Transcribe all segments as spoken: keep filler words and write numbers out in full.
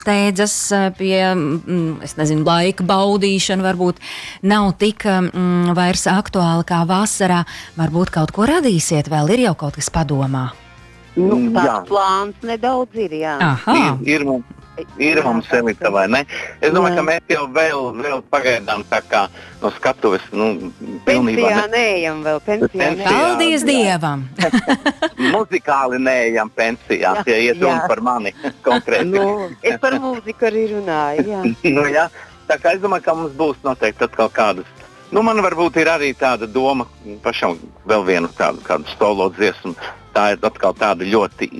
steidzas pie, es nezinu, laika baudīšana varbūt nav tik mm, vairs aktuāla kā vasarā. Varbūt kaut ko radīsiet, vēl ir jau kaut kas padomā. Nu, tāds plāns nedaudz ir, jā. Aha. Ir, ir mums. Ir mums Elita, vai ne? Es domāju, ka mēs jau vēl, vēl pagaidām tā kā no skatuves, nu, pilnībā... Pensijā neejam vēl, pensijā neejam. Paldies Dievam! Muzikāli neejam pensijā, ja iet runa par mani konkrēti. Nu, es par mūziku arī runāju, jā. Nu, jā. Tā kā es domāju, ka mums būs noteikti atkal kādas... Nu, man varbūt ir arī tāda doma, pašam vēl vienu tādu, kādu solo dziesmu. Tā ir atkal tāda ļoti...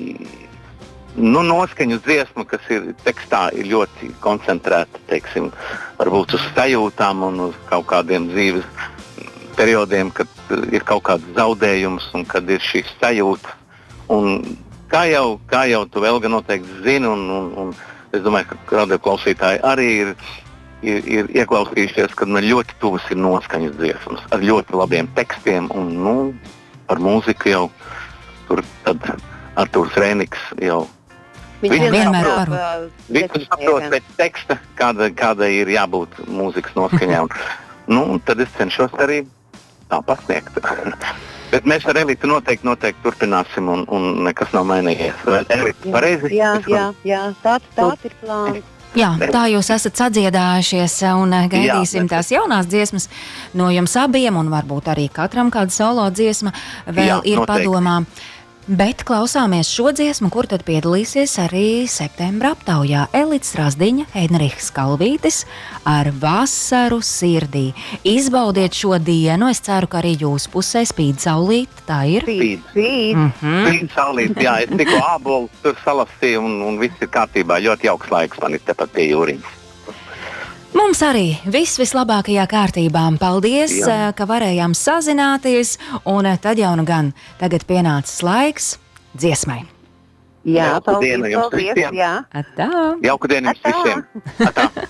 Nu, noskaņu dziesma, kas ir tekstā, ir ļoti koncentrēta, teiksim, varbūt uz sajūtām un uz kaut kādiem dzīves periodiem, kad ir kaut kāds zaudējums un kad ir šīs sajūta. Un kā jau, kā jau tu Elga noteikti zini, un, un, un es domāju, ka radio klausītāji arī ir, ir, ir ieklausījušies, kad man ļoti tuvas ir noskaņas dziesmas ar ļoti labiem tekstiem un, nu, par mūziku jau tur tad Artūrs Rēniks jau Viņš vienmēr paru. Visu saprot pēc teksta, kāda, kāda ir jābūt mūzikas noskaņā. Nu, tad es cenšos arī tā pasniegt. Bet mēs ar Elitu noteikti, noteikti turpināsim un, un nekas nav mainījies. Elita, pareizi? Jā, jā, jā, tāds, tāds ir plāns. Jā, tā jūs esat sadziedājušies un gaidīsim Jā, tās jaunās dziesmas no jums abiem un varbūt arī katram kāda solo dziesma vēl Jā, ir noteikti. Padomā. Bet klausāmies šo dziesmu, kur tad piedalīsies arī septembra aptaujā Elita Strazdiņa, Heinrichs Kalvītis ar Vasaru sirdī. Izbaudiet šo dienu, es ceru, ka arī jūsu pusē spīd saulīt, tā ir? Spīd, spīd. Mm-hmm. Spīd saulīt, jā, es tikko ābolu tur salasīju un, un viss ir kārtībā, ļoti jauks laiks man ir tepat pie jūriņas. Mums arī viss vislabākajā kārtībā. Paldies, Jā. ka varējām sazināties, un tad jau nu gan tagad pienācis laiks dziesmai. Jā, Jauku paldies, dienu jums paldies, visiem. jā. Atā. Jauku dienu jums Atā. visiem. Atā.